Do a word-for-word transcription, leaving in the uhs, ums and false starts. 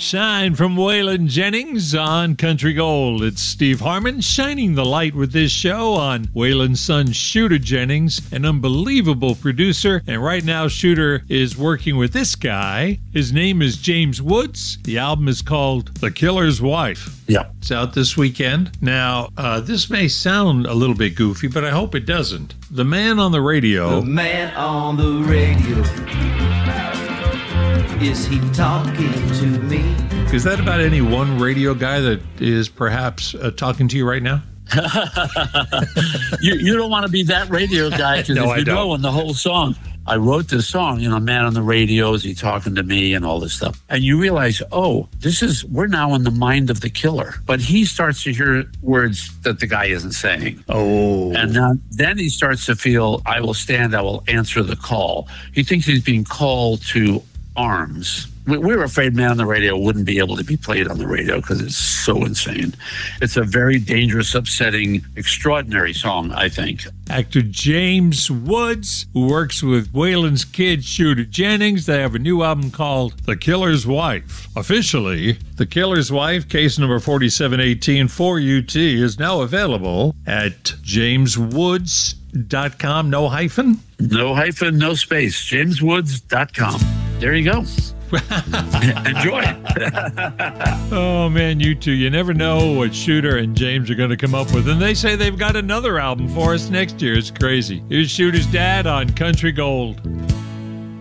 Shine from Waylon Jennings on Country Gold. It's Steve Harmon shining the light with this show on Waylon's son, Shooter Jennings, an unbelievable producer. And right now, Shooter is working with this guy. His name is James Woods. The album is called The Killer's Wife. Yeah. It's out this weekend. Now, uh, this may sound a little bit goofy, but I hope it doesn't. The man on the radio. The man on the radio. Is he talking to me? Is that about any one radio guy that is perhaps uh, talking to you right now? you, you don't want to be that radio guy, because no, if you I don't. know in the whole song, I wrote this song, you know, man on the radio, is he talking to me and all this stuff. And you realize, oh, this is, we're now in the mind of the killer. But he starts to hear words that the guy isn't saying. Oh. And then, then he starts to feel, I will stand, I will answer the call. He thinks he's being called to arms. We, we were afraid Man on the Radio wouldn't be able to be played on the radio because it's so insane. It's a very dangerous, upsetting, extraordinary song, I think. Actor James Woods, who works with Waylon's kid, Shooter Jennings. They have a new album called The Killer's Wife. Officially, The Killer's Wife, case number forty-seven eighteen four U T, is now available at james woods dot com. No hyphen? No hyphen, no space. james woods dot com. There you go. Enjoy. Oh, man, you two. You never know what Shooter and James are going to come up with. And they say they've got another album for us next year. It's crazy. Here's Shooter's dad on Country Gold.